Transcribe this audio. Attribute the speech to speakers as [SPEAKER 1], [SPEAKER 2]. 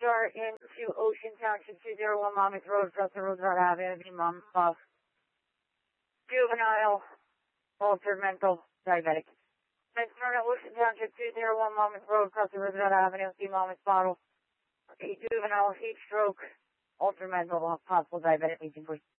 [SPEAKER 1] start into Ocean Township 201 Monmouth Road, Preston Roosevelt Avenue, Monmouth, juvenile, altered mental, diabetic. Then start at Ocean Township 201 Monmouth Road, Preston Roosevelt Avenue, see Monmouth bottle, a juvenile, heat stroke, altered mental, possible diabetic, leaching,